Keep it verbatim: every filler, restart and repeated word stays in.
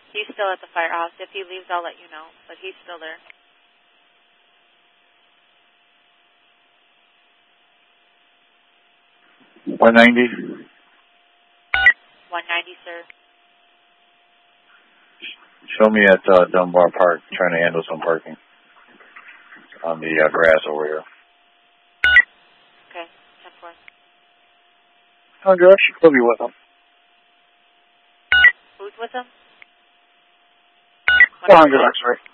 He's still at the firehouse. If he leaves, I'll let you know, but he's still there. one ninety. one ninety, sir. Show me at uh, Dunbar Park, trying to handle some parking on the uh, grass over here. Okay, ten four. Oh, Josh, you'll be with him. Who's with him? one hundred, X-ray.